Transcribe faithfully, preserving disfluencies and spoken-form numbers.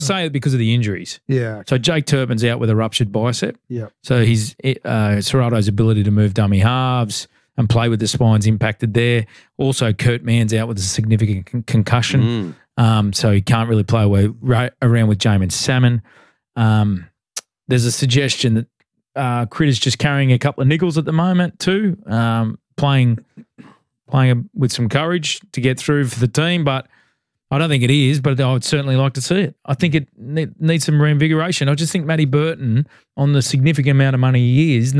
say it because of the injuries. Yeah. So Jake Turpin's out with a ruptured bicep. Yeah. So his uh, Serrato's ability to move dummy halves and play with the spine's impacted there. Also, Kurt Mann's out with a significant con- concussion. Mm. Um, so he can't really play away, right around with Jamin Salmon. Um, there's a suggestion that uh, Critter's just carrying a couple of niggles at the moment too, um, playing playing with some courage to get through for the team, but I don't think it is, but I would certainly like to see it. I think it ne- needs some reinvigoration. I just think Matty Burton, on the significant amount of money he is,